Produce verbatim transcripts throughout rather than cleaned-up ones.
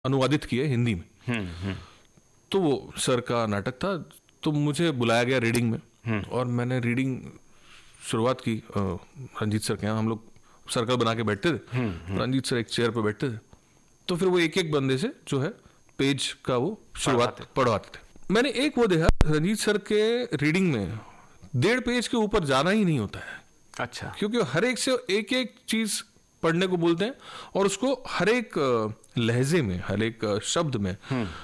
अनुवादित किए हिंदी में। हम्म, हम्म, तो वो सर का नाटक था, तो मुझे बुलाया गया रीडिंग में और मैंने रीडिंग शुरुआत की। अ, रंजीत सर के यहाँ हम लोग सर्कल बना के बैठते थे, रंजीत सर एक चेयर पे बैठते थे, तो फिर वो एक एक बंदे से जो है पेज का वो शुरुआत पढ़वाते थे। मैंने एक वो देखा, रंजीत सर के रीडिंग में डेढ़ पेज के ऊपर जाना ही नहीं होता है। अच्छा। क्योंकि हर एक से एक एक चीज पढ़ने को बोलते हैं और उसको हर एक लहजे में, हर एक शब्द में,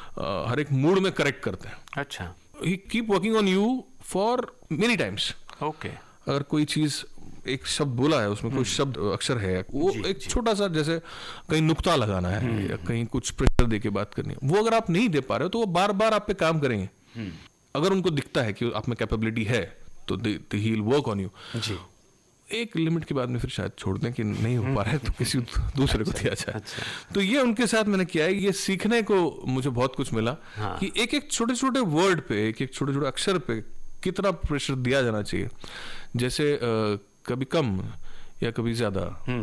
हर एक मूड में करेक्ट करते हैं। अच्छा। ही keep working on you for many times. Okay. अगर कोई चीज एक शब्द बोला है, उसमें कोई शब्द अक्षर है, वो जी, एक जी. छोटा सा, जैसे कहीं नुक्ता लगाना है या कहीं कुछ प्रेशर दे के बात करनी है, वो अगर आप नहीं दे पा रहे हो तो वो बार बार आप पे काम करेंगे। अगर उनको दिखता है कि आप में कैपेबिलिटी है तो he will work on you. जी। एक लिमिट के बाद में फिर शायद छोड़ दें कि नहीं हो पा रहा है तो किसी दूसरे को दिया जाए। अच्छा। तो ये उनके साथ मैंने किया है। ये सीखने को मुझे बहुत कुछ मिला। हाँ। कि एक एक छोटे छोटे वर्ड पे, एक एक छोटे छोटे अक्षर पे कितना प्रेशर दिया जाना चाहिए। जैसे आ, कभी कम या कभी ज्यादा,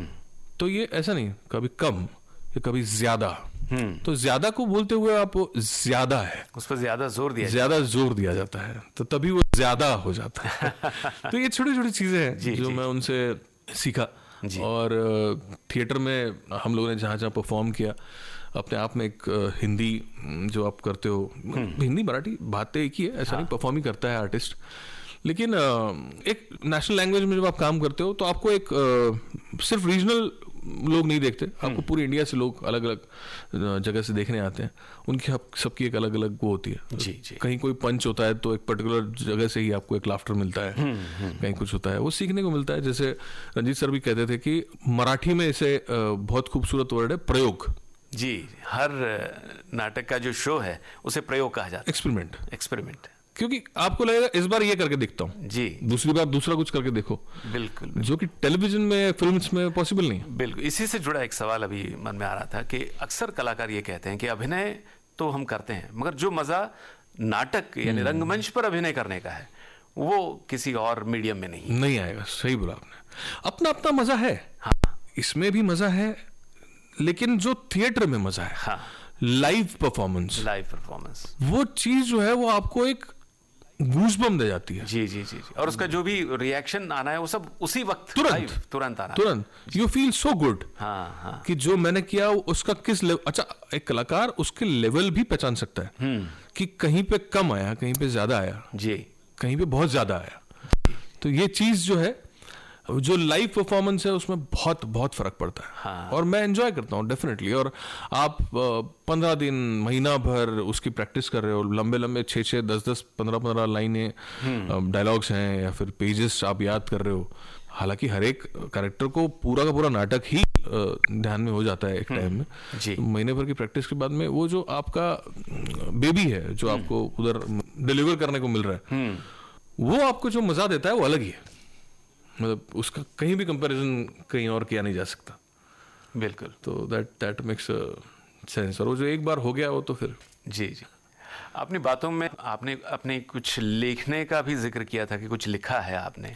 तो ये ऐसा नहीं, कभी कम या कभी ज्यादा। तो ज्यादा को बोलते हुए आप ज्यादा है, उस पर ज्यादा जोर दिया ज्यादा जोर दिया जाता है, तो तभी वो ज्यादा हो जाता है। तो ये छोटी छोटी चीजें हैं जी, जो जी, मैं उनसे सीखा। और थिएटर में हम लोगों ने जहाँ जहाँ परफॉर्म किया, अपने आप में एक हिंदी जो आप करते हो, हिंदी मराठी बातें एक ही है, ऐसा नहीं परफॉर्म ही करता है आर्टिस्ट, लेकिन एक नेशनल लैंग्वेज में जब आप काम करते हो तो आपको एक सिर्फ रीजनल लोग नहीं देखते, आपको पूरी इंडिया से लोग अलग अलग जगह से देखने आते हैं। उनकी सबकी एक अलग अलग वो होती है। जी, जी. कहीं कोई पंच होता है तो एक पर्टिकुलर जगह से ही आपको एक लाफ्टर मिलता है, कहीं कुछ होता है, वो सीखने को मिलता है। जैसे रंजीत सर भी कहते थे कि मराठी में इसे बहुत खूबसूरत वर्ड है प्रयोग। जी, हर नाटक का जो शो है उसे प्रयोग कहा जाता है, एक्सपेरिमेंट। एक्सपेरिमेंट क्योंकि आपको लगेगा इस बार ये करके देखता हूँ जी, दूसरी बार दूसरा कुछ करके देखो। बिल्कुल, जो कि टेलीविजन में, फिल्म्स में पॉसिबल नहीं है। बिल्कुल। इसी से जुड़ा एक सवाल अभी मन में आ रहा था कि अक्सर कलाकार ये कहते हैं कि अभिनय तो हम करते हैं, मगर जो मजा नाटक यानी रंगमंच पर अभिनय करने का है वो किसी और मीडियम में नहीं नहीं आएगा। सही बोला आपने। अपना अपना मजा है। हाँ, इसमें भी मजा है, लेकिन जो थिएटर में मजा है, हाँ, लाइव परफॉर्मेंस, लाइव परफॉर्मेंस, वो चीज जो है वो आपको एक गूज़बम्प दे जाती है। जी जी जी जी। और उसका जो भी रिएक्शन आना है वो सब उसी वक्त तुरंत तुरंत आना, तुरंत। यू फील सो गुड हाँ हाँ कि जो मैंने किया उसका किस लेवल। अच्छा, एक कलाकार उसके लेवल भी पहचान सकता है कि कहीं पे कम आया, कहीं पे ज्यादा आया जी, कहीं पे बहुत ज्यादा आया। तो ये चीज जो है, जो लाइव परफॉर्मेंस है, उसमें बहुत बहुत फर्क पड़ता है। हाँ। और मैं एंजॉय करता हूँ डेफिनेटली। और आप पंद्रह दिन, महीना भर उसकी प्रैक्टिस कर रहे हो, लंबे लंबे छः छः दस दस पंद्रह पंद्रह लाइनें, डायलॉग्स हैं या फिर पेजेस आप याद कर रहे हो। हालांकि हर एक कैरेक्टर को पूरा का पूरा नाटक ही ध्यान में हो जाता है एक टाइम में। जी। महीने भर की प्रैक्टिस के बाद में वो जो आपका बेबी है, जो आपको उधर डिलीवर करने को मिल रहा है, वो आपको जो मजा देता है वो अलग ही है। मतलब उसका कहीं भी कंपैरिजन कहीं और किया नहीं जा सकता। बिल्कुल। तो दैट दैट मेक्स सेंस। और वो जो एक बार हो गया वो तो फिर जी जी। अपनी बातों में आपने अपने कुछ लिखने का भी जिक्र किया था कि कुछ लिखा है आपने,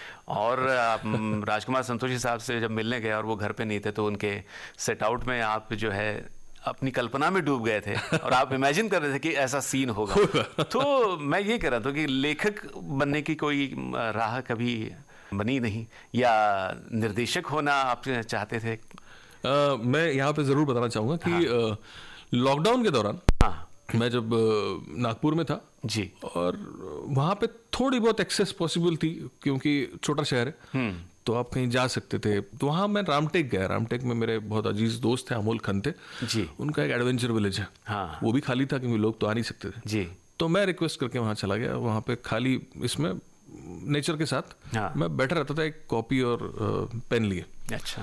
और आप राजकुमार संतोषी साहब से जब मिलने गए और वो घर पे नहीं थे तो उनके सेट आउट में आप जो है अपनी कल्पना में डूब गए थे और आप इमेजिन कर रहे थे कि ऐसा सीन होगा। तो मैं ये कह रहा था कि लेखक बनने की कोई राह कभी बनी नहीं, या निर्देशक होना आप चाहते थे? uh, मैं यहाँ पे जरूर बताना चाहूंगा कि हाँ। लॉकडाउन के दौरान हाँ। मैं जब नागपुर में था जी, और वहाँ पे थोड़ी बहुत एक्सेस पॉसिबल थी क्योंकि छोटा शहर है, तो आप कहीं जा सकते थे। तो वहाँ मैं रामटेक गया। रामटेक में मेरे बहुत अजीज दोस्त थे, अमोल खंते जी, उनका एक एडवेंचर विलेज है। हाँ। वो भी खाली था क्योंकि लोग तो आ नहीं सकते थे जी। तो मैं रिक्वेस्ट करके वहाँ चला गया। वहाँ पे खाली इसमें नेचर के साथ हाँ। मैं बैठा रहता था, एक कॉपी और आ, पेन लिए। अच्छा।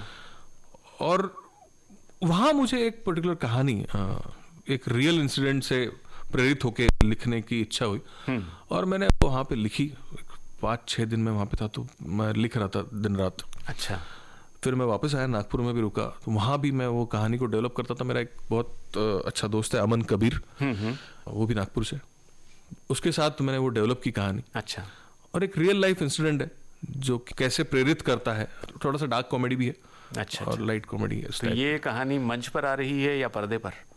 और वहाँ मुझे एक पर्टिकुलर कहानी, आ, एक रियल इंसिडेंट से प्रेरित होकर लिखने की इच्छा हुई, और मैंने वहाँ पे लिखी। पाँच छः दिन में वहाँ पे था, तो मैं लिख रहा था दिन रात। अच्छा। फिर मैं वापस आया, नागपुर में भी रुका, तो वहाँ भी मैं वो कहानी को डेवलप करता था। मेरा एक बहुत अच्छा दोस्त है अमन कबीर, वो भी नागपुर से, उसके साथ मैंने वो डेवलप की कहानी। अच्छा। और एक रियल लाइफ इंसिडेंट है जो कैसे प्रेरित करता है। थोड़ा सा डार्क कॉमेडी भी है। अच्छा। और लाइट कॉमेडी है। तो ये कहानी मंच पर आ रही है या पर्दे पर?